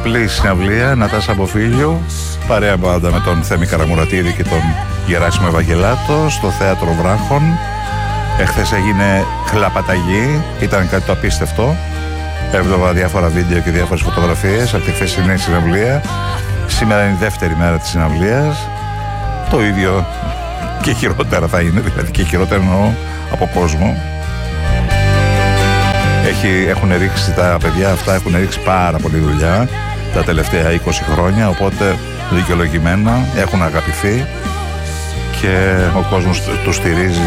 διπλή συναυλία, Νατάσα Αποφίλιου, παρέα πάντα με τον Θέμη Καραμουρατίδη και τον Γεράσιμο Ευαγγελάτο στο Θέατρο Βράχων. Εχθές έγινε χλαπαταγή, ήταν κάτι το απίστευτο. Έβλεπα διάφορα βίντεο και διάφορες φωτογραφίες από τη χθεσινή συναυλία. Σήμερα είναι η δεύτερη μέρα της συναυλίας. Το ίδιο και χειρότερα θα είναι, δηλαδή και χειρότερα εννοώ από κόσμο. Έχουν ρίξει τα παιδιά αυτά, έχουν ρίξει πάρα πολύ δουλειά τα τελευταία 20 χρόνια, οπότε δικαιολογημένα έχουν αγαπηθεί και ο κόσμος τους στηρίζει